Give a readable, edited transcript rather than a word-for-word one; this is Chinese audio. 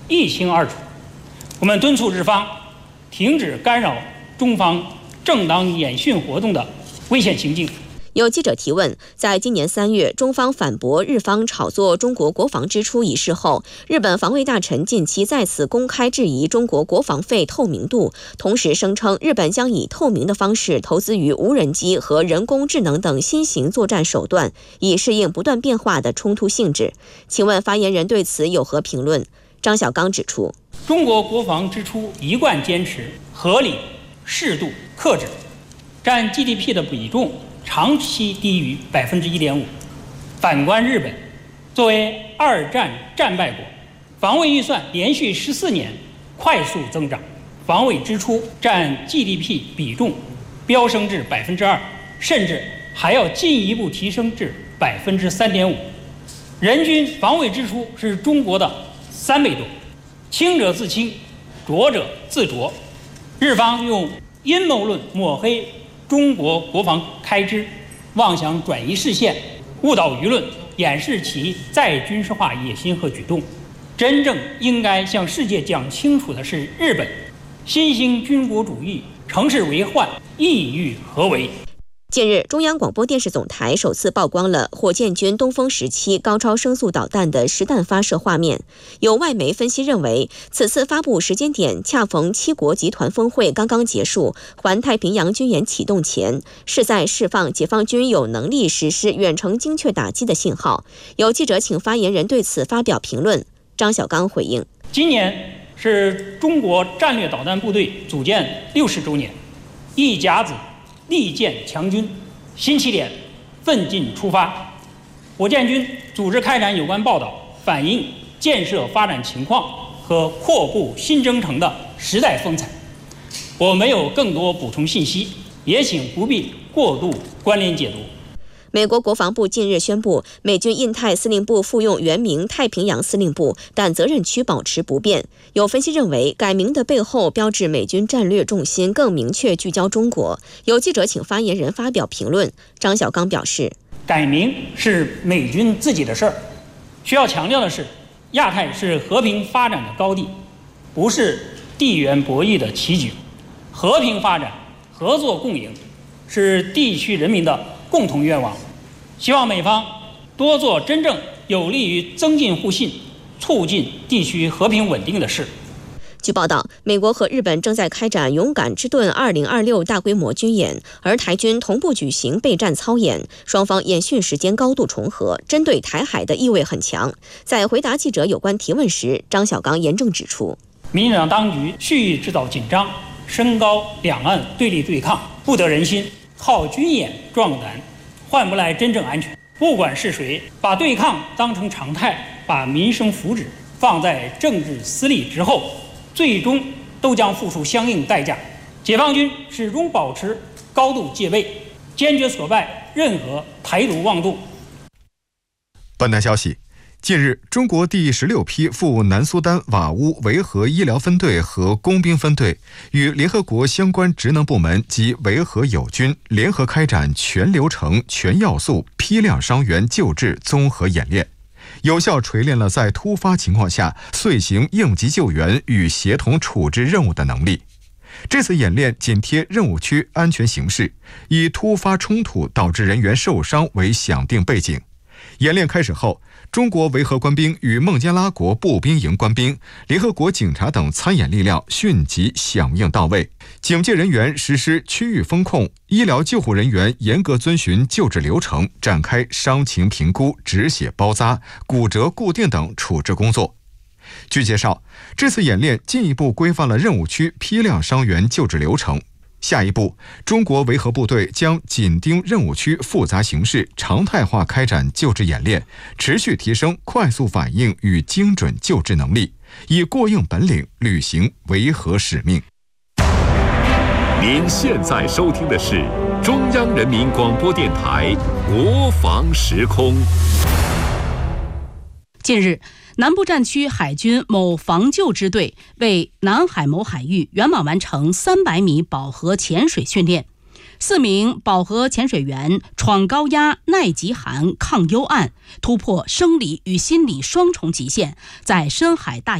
一清二楚。我们敦促日方停止干扰中方正当演训活动的危险行径。 有记者提问，在今年3月，中方反驳日方炒作中国国防支出一事后，日本防卫大臣近期再次公开质疑中国国防费透明度，同时声称日本将以透明的方式投资于无人机和人工智能等新型作战手段，以适应不断变化的冲突性质。请问发言人对此有何评论？张小刚指出， 中国国防支出一贯坚持合理、适度、克制，占 GDP 的比重长期低于 1.5%。 反观日本，作为2战战败国，防卫预算连续14年快速增长，防卫支出占 GDP 比重飙升至 2%， 甚至还要进一步提升至 3.5%。 人均防卫支出是中国的3倍多，清者自清，浊者自浊。日方用阴谋论抹黑中国国防开支，妄想转移视线，误导舆论，掩饰其再军事化野心和举动。真正应该向世界讲清楚的是，日本新兴军国主义乘势为患，意欲何为？ 近日，中央广播电视总台首次曝光了火箭军东风17高超声速导弹的实弹发射画面。有外媒分析认为，此次发布时间点恰逢7国集团峰会刚刚结束，环太平洋军演启动前，是在释放解放军有能力实施远程精确打击的信号。有记者请发言人对此发表评论。张小刚回应： 今年是中国战略导弹部队组建60周年，一甲子力荐强军，新起点奋进出发。火箭军组织开展有关报道，反映建设发展情况和阔步新征程的时代风采。我没有更多补充信息，也请不必过度关联解读。 美国国防部近日宣布，美军印太司令部复用原名太平洋司令部，但责任区保持不变。有分析认为，改名的背后标志美军战略重心更明确聚焦中国。有记者请发言人发表评论。张小刚表示， 改名是美军自己的事儿。需要强调的是，亚太是和平发展的高地，不是地缘博弈的棋局。和平发展、合作共赢是地区人民的共同愿望，希望美方多做真正有利于增进互信、促进地区和平稳定的事。 据报道，美国和日本正在开展勇敢之盾2026大规模军演，而台军同步举行备战操演，双方演训时间高度重合，针对台海的意味很强。在回答记者有关提问时，张小刚严正指出， 民进党当局蓄意制造紧张，升高两岸对立对抗，不得人心，靠军演壮胆，换不来真正安全。不管是谁，把对抗当成常态，把民生福祉放在政治私利之后，最终都将付出相应代价。解放军始终保持高度戒备，坚决挫败任何台独妄动。 本台消息，近日，中国第16批赴南苏丹瓦乌维和医疗分队和工兵分队与联合国相关职能部门及维和友军联合开展全流程、全要素、批量伤员救治综合演练，有效锤炼了在突发情况下遂行应急救援与协同处置任务的能力。这次演练紧贴任务区安全形势，以突发冲突导致人员受伤为响定背景。演练开始后，中国维和官兵与孟加拉国步兵营官兵、联合国警察等参演力量迅即响应到位，警戒人员实施区域风控，医疗救护人员严格遵循救治流程，展开伤情评估、止血包扎、骨折固定等处置工作。据介绍，这次演练进一步规范了任务区批量伤员救治流程。下一步，中国维和部队将紧盯任务区复杂形势，常态化开展救治演练，持续提升快速反应与精准救治能力，以过硬本领履行维和使命。 您现在收听的是中央人民广播电台国防时空。 近日，南部战区海军某防救支队为南海某海域圆满完成300米饱和潜水训练，4名饱和潜水员闯高压、耐极寒、抗幽暗，突破生理与心理双重极限，在深海大